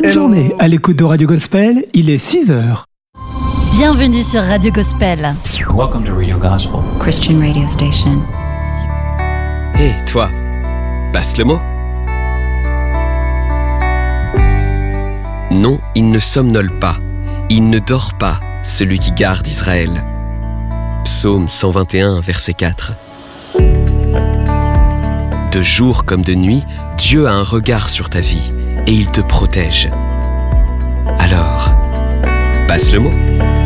Belle journée à l'écoute de Radio Gospel, il est 6h. Bienvenue sur Radio Gospel. Welcome to Radio Gospel. Christian radio station. Hé, toi, passe le mot. Non, il ne somnole pas, il ne dort pas, celui qui garde Israël. Psaume 121, verset 4. De jour comme de nuit, Dieu a un regard sur ta vie et il te protège. Alors, passe le mot.